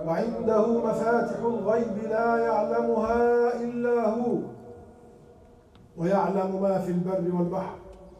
وعنده مفاتح الغيب لا يعلمها إلا هو ويعلم ما في البر والبحر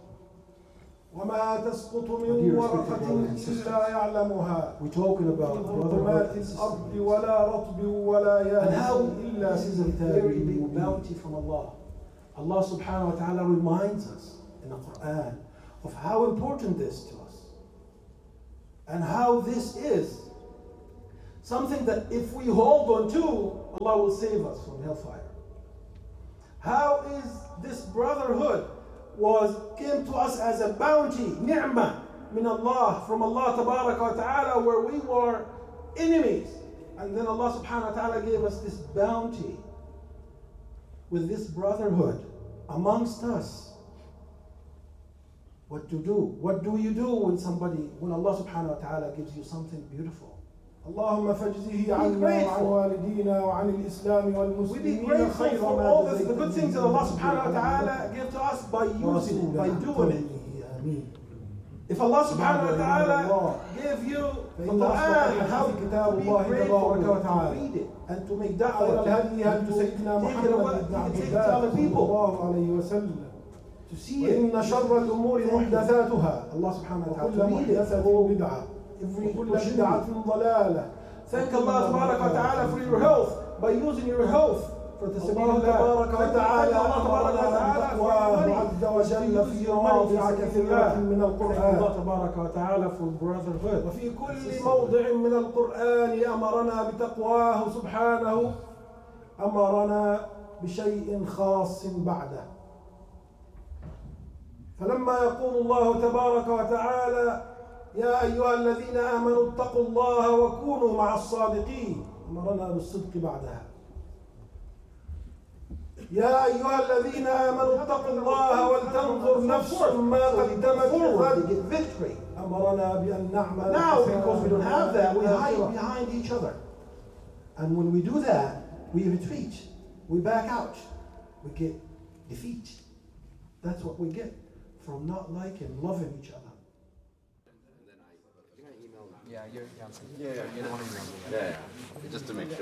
وما تسقط من ورقة إلا يعلمها في ظلمات الأرض ولا رطب ولا يابس إلا في كتاب مبين. Allah subhanahu wa ta'ala reminds us in the Quran of how important this to us and how this is something that if we hold on to, Allah will save us from hellfire. How is this brotherhood came to us as a bounty, ni'mah min Allah, from Allah tabaraka wa ta'ala, where we were enemies, and then Allah subhanahu wa ta'ala gave us this bounty with this brotherhood amongst us. What to do? What do you do when Allah subhanahu wa ta'ala gives you something beautiful? اللهم فاجزه عنا وعن والدينا وعن الإسلام والمسلمين خير ما جزيت. The good things that Allah subhanahu wa ta'ala give to us by using it, by doing it. If Allah subhanahu wa ta'ala gave you the Quran, how to be grateful to read it and to make da'wah and to take it to other people, to see it. إن شر الأمور محدثاتها. Allah subhanahu wa ta'ala read it. كل بدعة ضلالة. Thank Allah tabaraka wa ta'ala for your health, by using your health for the sake of Allah tabaraka wa ta'ala عز وجل في مواضع كثيرة من القرآن. Allah tabaraka wa ta'ala for brotherhood. وفي كل موضع من القرآن أمرنا بتقواه سبحانه، أمرنا بشيء خاص بعده. فلما يقول الله تبارك وتعالى يا أيها الذين آمنوا اتقوا الله وكونوا مع الصادقين، أمرنا بالصدق بعدها. يا أيها الذين آمنوا اتقوا الله ولتنظر نفس ما قدمت لغد. أمرنا بأن نعمل. Now, because we don't have that, we hide behind each other. And when we do that, we retreat, we back out, we get defeat. That's what we get from not liking, loving each other. Yeah, you don't want to email me. Yeah, just to make sure.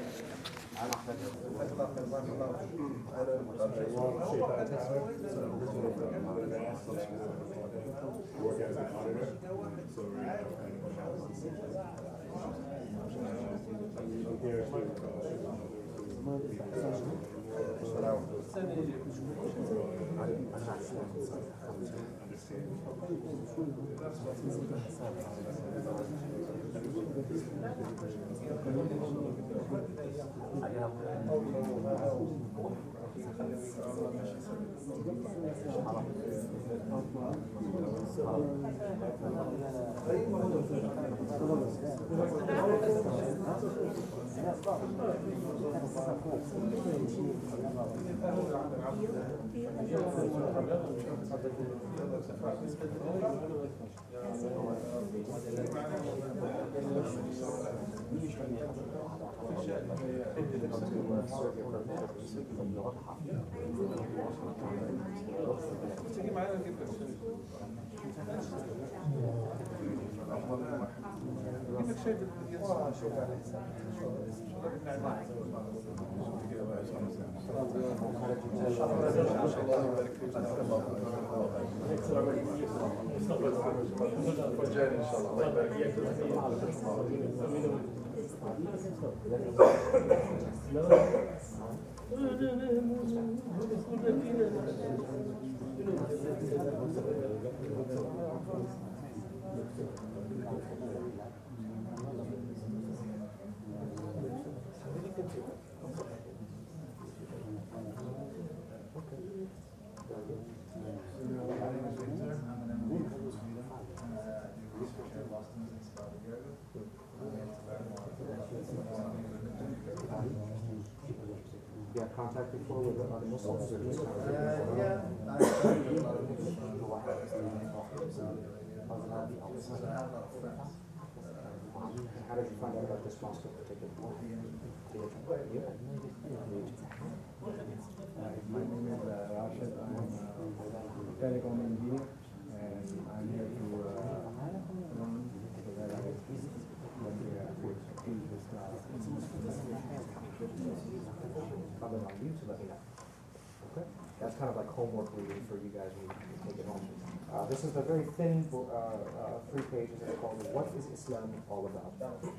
You had contact before with other Muslims? Yeah. How did you find out about this mosque in particular? My name is Rashid. I'm a telecom engineer, and I'm here to learn so that I can teach this class. incumbent on you to let me know. Okay? That's kind of like homework reading for you guys when you take it home. This is a very thin 3 pages, and it's called What is Islam All About?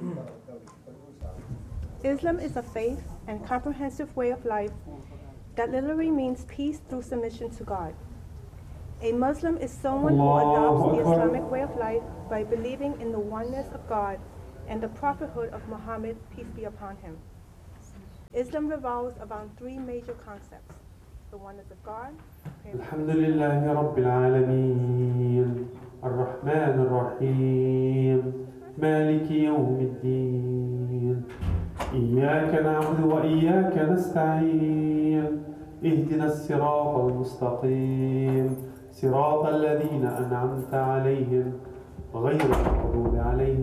Islam is a faith and comprehensive way of life that literally means peace through submission to God. A Muslim is someone who adopts the Islamic way of life by believing in the oneness of God and the prophethood of Muhammad, peace be upon him. Islam revolves around 3 major concepts: the oneness of God, الحمد لله رب العالمين الرحمن الرحيم مالك يوم الدين إياك نعبد وإياك نستعين اهدنا الصراط المستقيم صراط الذين أنعمت عليهم غير المغضوب عليهم